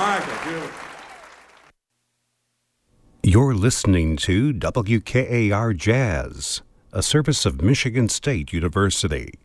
You're listening to WKAR Jazz, a service of Michigan State University.